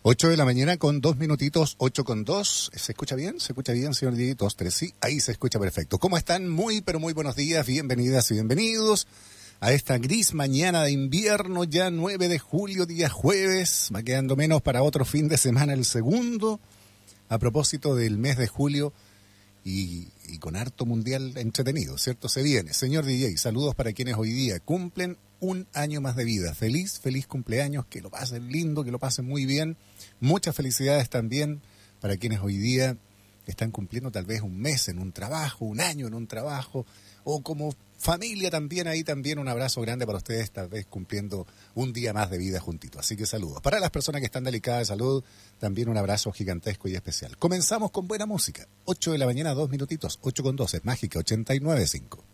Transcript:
8 de la mañana con 2 minutitos, 8 con 2. ¿Se escucha bien? ¿Se escucha bien, señor Dieguito? 2, 3, sí. Ahí se escucha perfecto. ¿Cómo están? Muy, pero muy buenos días. Bienvenidas y bienvenidos a esta gris mañana de invierno, ya 9 de julio, día jueves. Va quedando menos para otro fin de semana, el segundo. A propósito del mes de julio y con harto mundial entretenido, ¿cierto? Se viene. Señor DJ, saludos para quienes hoy día cumplen un año más de vida. Feliz cumpleaños, que lo pasen lindo, que lo pasen muy bien. Muchas felicidades también para quienes hoy día están cumpliendo tal vez un mes en un trabajo, un año en un trabajo, o como familia también, ahí también un abrazo grande para ustedes, tal vez cumpliendo un día más de vida juntito. Así que saludos. Para las personas que están delicadas de salud, también un abrazo gigantesco y especial. Comenzamos con buena música. 8 de la mañana, 2 minutitos, 8 con 12, Mágica 89.5.